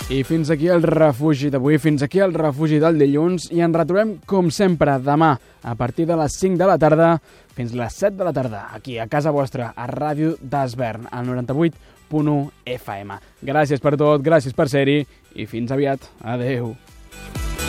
I fins aquí el refugi d'avui, fins aquí el refugi del dilluns, i ens retrobem, com sempre, demà, a partir de les 5 de la tarda fins les 7 de la tarda, aquí a casa vostra, a Ràdio d'Esvern, al 98.1 FM. Gràcies per tot, gràcies per ser-hi, i fins aviat. Adeu.